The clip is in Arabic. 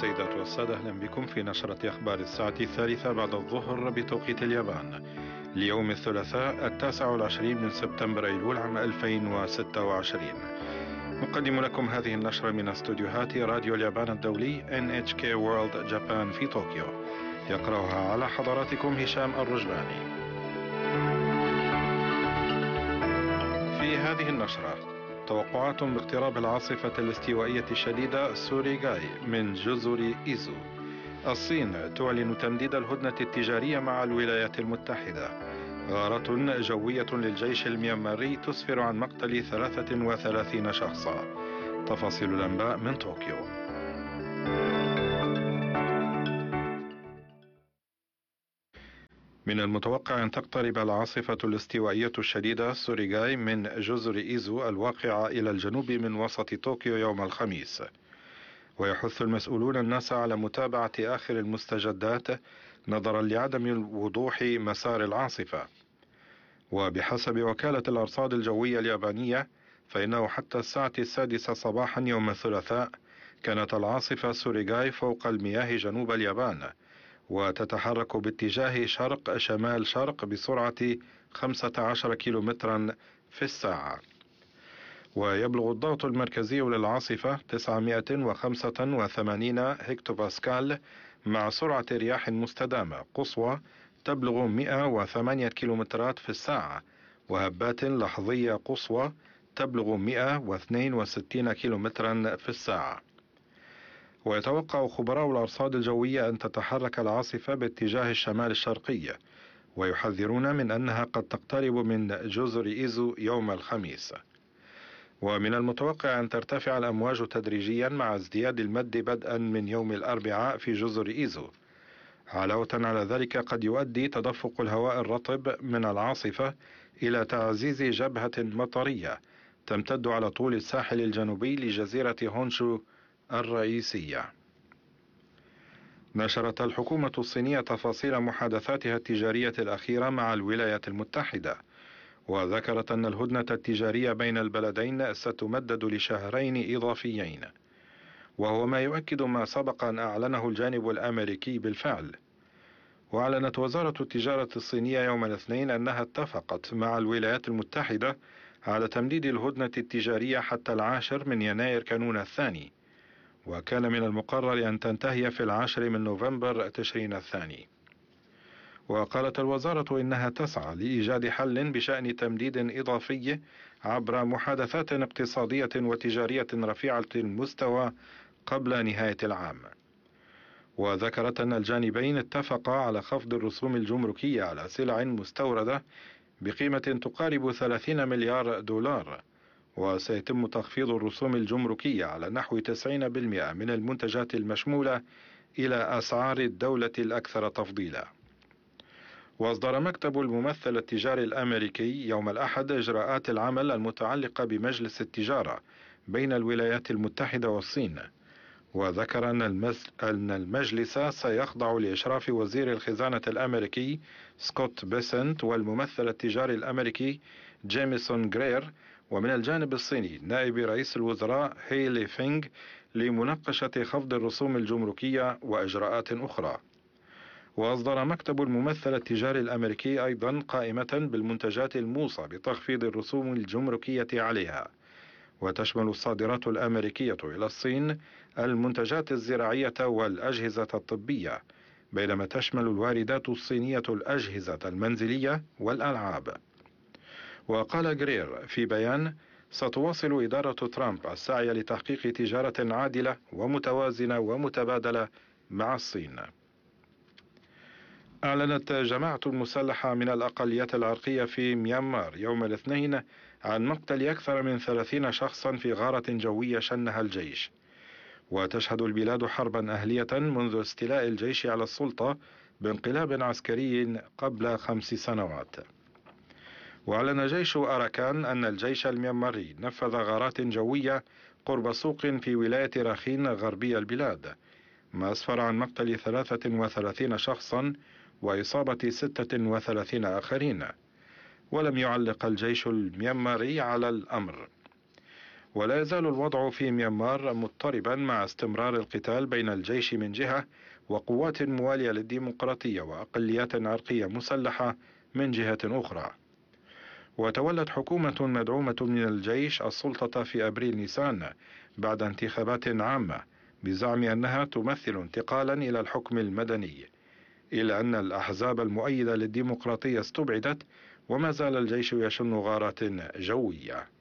السيدات والسادة، أهلا بكم في نشرة أخبار الساعة 3 بعد الظهر بتوقيت اليابان ليوم الثلاثاء 29 من سبتمبر أيلول عام 2026. نقدم لكم هذه النشرة من استوديوهات راديو اليابان الدولي NHK World Japan في طوكيو. يقرأها على حضراتكم هشام الرجباني. في هذه النشرة توقعات باقتراب العاصفة الاستوائية الشديدة سوريغاي من جزر إيزو. الصين تعلن تمديد الهدنة التجارية مع الولايات المتحدة. غارة جوية للجيش الميانماري تسفر عن مقتل 33 شخصا. تفاصيل الأنباء من طوكيو. من المتوقع أن تقترب العاصفة الاستوائية الشديدة سوريغاي من جزر إيزو الواقعة إلى الجنوب من وسط طوكيو يوم الخميس، ويحث المسؤولون الناس على متابعة آخر المستجدات نظرا لعدم وضوح مسار العاصفة. وبحسب وكالة الأرصاد الجوية اليابانية فإنه حتى الساعة 6 صباحا يوم الثلاثاء كانت العاصفة سوريغاي فوق المياه جنوب اليابان، وتتحرك باتجاه شرق شمال شرق بسرعة 15 كيلومترا في الساعة. ويبلغ الضغط المركزي للعاصفة 985 هكتوباسكال مع سرعة رياح مستدامة قصوى تبلغ 108 كيلومترات في الساعة، وهبات لحظية قصوى تبلغ 162 كيلومترا في الساعة. ويتوقع خبراء الأرصاد الجوية أن تتحرك العاصفة باتجاه الشمال الشرقي، ويحذرون من أنها قد تقترب من جزر إيزو يوم الخميس. ومن المتوقع أن ترتفع الأمواج تدريجيا مع ازدياد المد بدءا من يوم الأربعاء في جزر إيزو. علاوة على ذلك قد يؤدي تدفق الهواء الرطب من العاصفة إلى تعزيز جبهة مطرية تمتد على طول الساحل الجنوبي لجزيرة هونشو الرئيسية. نشرت الحكومة الصينية تفاصيل محادثاتها التجارية الأخيرة مع الولايات المتحدة، وذكرت أن الهدنة التجارية بين البلدين ستمدد لشهرين إضافيين، وهو ما يؤكد ما سبق أن أعلنه الجانب الأمريكي بالفعل. وأعلنت وزارة التجارة الصينية يوم الاثنين أنها اتفقت مع الولايات المتحدة على تمديد الهدنة التجارية حتى 10 من يناير كانون الثاني، وكان من المقرر أن تنتهي في 10 من نوفمبر تشرين الثاني. وقالت الوزارة إنها تسعى لإيجاد حل بشأن تمديد إضافي عبر محادثات اقتصادية وتجارية رفيعة المستوى قبل نهاية العام. وذكرت أن الجانبين اتفقا على خفض الرسوم الجمركية على سلع مستوردة بقيمة تقارب 30 مليار دولار، وسيتم تخفيض الرسوم الجمركية على نحو 90% من المنتجات المشمولة إلى أسعار الدولة الأكثر تفضيلا. وأصدر مكتب الممثل التجاري الأمريكي يوم الأحد إجراءات العمل المتعلقة بمجلس التجارة بين الولايات المتحدة والصين، وذكر أن المجلس سيخضع لإشراف وزير الخزانة الأمريكي سكوت بيسنت والممثل التجاري الأمريكي جيميسون غرير، ومن الجانب الصيني نائب رئيس الوزراء هيلي فينغ لمناقشة خفض الرسوم الجمركية وإجراءات أخرى. وأصدر مكتب الممثل التجاري الأمريكي أيضا قائمة بالمنتجات الموصى بتخفيض الرسوم الجمركية عليها، وتشمل الصادرات الأمريكية إلى الصين المنتجات الزراعية والأجهزة الطبية، بينما تشمل الواردات الصينية الأجهزة المنزلية والألعاب. وقال غرير في بيان: ستواصل إدارة ترامب السعي لتحقيق تجارة عادلة ومتوازنة ومتبادلة مع الصين. أعلنت جماعة المسلحة من الأقليات العرقية في ميانمار يوم الاثنين عن مقتل أكثر من 30 شخصا في غارة جوية شنها الجيش. وتشهد البلاد حربا أهلية منذ استيلاء الجيش على السلطة بانقلاب عسكري قبل 5 سنوات. وأعلن جيش أراكان أن الجيش الميانماري نفذ غارات جوية قرب سوق في ولاية راخين غربي البلاد، ما أسفر عن مقتل 33 شخصا وإصابة 36 آخرين. ولم يعلق الجيش الميانماري على الأمر. ولا يزال الوضع في ميانمار مضطربا مع استمرار القتال بين الجيش من جهة وقوات موالية للديمقراطية وأقليات عرقية مسلحة من جهة أخرى. وتولت حكومة مدعومة من الجيش السلطة في أبريل نيسان بعد انتخابات عامة بزعم أنها تمثل انتقالا إلى الحكم المدني، إلا أن الأحزاب المؤيدة للديمقراطية استبعدت، وما زال الجيش يشن غارات جوية.